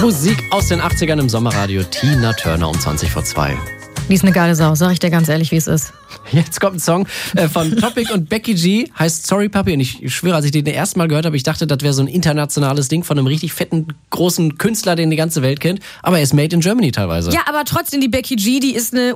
Musik aus den 80ern im Sommerradio. Tina Turner um 20 vor 2. Die ist eine geile Sau, sag ich dir ganz ehrlich, wie es ist. Jetzt kommt ein Song von Topic und Becky G, heißt Sorry Papi. Und ich schwöre, als ich den ersten Mal gehört habe, ich dachte, das wäre so ein internationales Ding von einem richtig fetten, großen Künstler, den die ganze Welt kennt. Aber er ist made in Germany teilweise. Ja, aber trotzdem, die Becky G, die ist eine